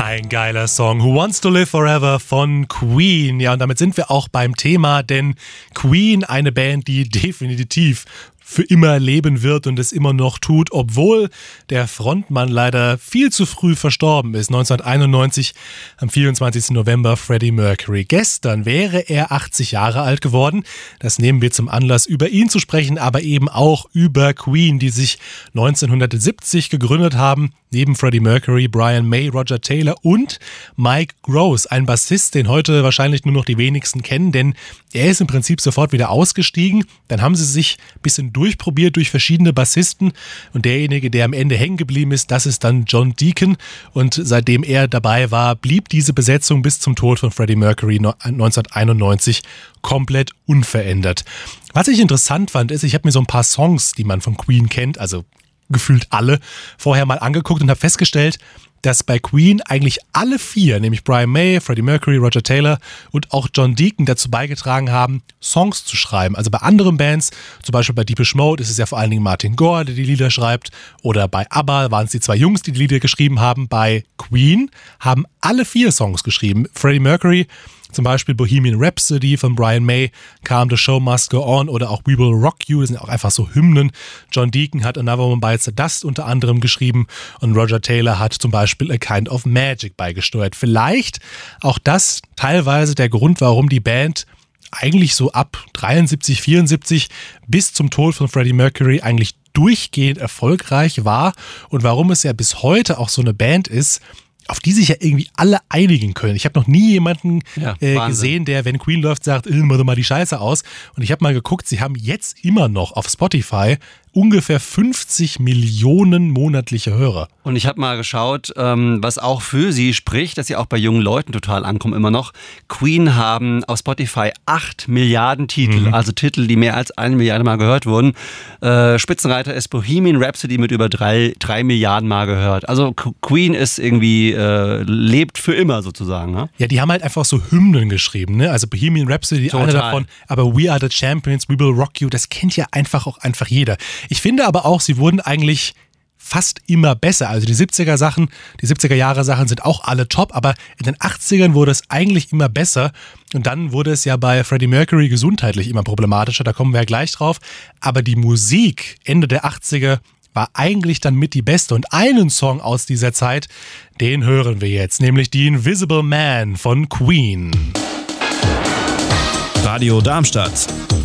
Ein geiler Song. Who Wants to Live Forever von Queen. Ja, und damit sind wir auch beim Thema, denn Queen, eine Band, die definitiv für immer leben wird und es immer noch tut, obwohl der Frontmann leider viel zu früh verstorben ist. 1991, am 24. November, Freddie Mercury. Gestern wäre er 80 Jahre alt geworden. Das nehmen wir zum Anlass, über ihn zu sprechen, aber eben auch über Queen, die sich 1970 gegründet haben. Neben Freddie Mercury, Brian May, Roger Taylor und Mike Gross, ein Bassist, den heute wahrscheinlich nur noch die wenigsten kennen, denn er ist im Prinzip sofort wieder ausgestiegen. Dann haben sie sich ein bisschen durchprobiert durch verschiedene Bassisten und derjenige, der am Ende hängen geblieben ist, das ist dann John Deacon, und seitdem er dabei war, blieb diese Besetzung bis zum Tod von Freddie Mercury 1991 komplett unverändert. Was ich interessant fand, ist, ich habe mir so ein paar Songs, die man von Queen kennt, also gefühlt alle, vorher mal angeguckt und habe festgestellt, dass bei Queen eigentlich alle vier, nämlich Brian May, Freddie Mercury, Roger Taylor und auch John Deacon dazu beigetragen haben, Songs zu schreiben. Also bei anderen Bands, zum Beispiel bei Depeche Mode ist es ja vor allen Dingen Martin Gore, der die Lieder schreibt, oder bei ABBA waren es die zwei Jungs, die die Lieder geschrieben haben. Bei Queen haben alle vier Songs geschrieben. Freddie Mercury, zum Beispiel Bohemian Rhapsody von Brian May, kam The Show Must Go On oder auch We Will Rock You, das sind auch einfach so Hymnen. John Deacon hat Another One Bites the Dust unter anderem geschrieben und Roger Taylor hat zum Beispiel A Kind of Magic beigesteuert. Vielleicht auch das teilweise der Grund, warum die Band eigentlich so ab 73, 74 bis zum Tod von Freddie Mercury eigentlich durchgehend erfolgreich war und warum es ja bis heute auch so eine Band ist, auf die sich ja irgendwie alle einigen können. Ich habe noch nie jemanden gesehen, der, wenn Queen läuft, sagt, mach doch mal die Scheiße aus. Und ich habe mal geguckt, sie haben jetzt immer noch auf Spotify ungefähr 50 Millionen monatliche Hörer. Und ich habe mal geschaut, was auch für sie spricht, dass sie auch bei jungen Leuten total ankommen immer noch. Queen haben auf Spotify 8 Milliarden Titel, also Titel, die mehr als 1 Milliarde Mal gehört wurden. Spitzenreiter ist Bohemian Rhapsody mit über 3 Milliarden Mal gehört. Also Queen ist irgendwie, lebt für immer sozusagen. Ne? Ja, die haben halt einfach so Hymnen geschrieben, ne? Also Bohemian Rhapsody, eine davon, aber We Are the Champions, We Will Rock You, das kennt ja einfach jeder. Ich finde aber auch, sie wurden eigentlich fast immer besser. Also die 70er Jahre Sachen sind auch alle top, aber in den 80ern wurde es eigentlich immer besser. Und dann wurde es ja bei Freddie Mercury gesundheitlich immer problematischer, da kommen wir ja gleich drauf. Aber die Musik Ende der 80er war eigentlich dann mit die beste. Und einen Song aus dieser Zeit, den hören wir jetzt, nämlich die Invisible Man von Queen. Radio Darmstadt.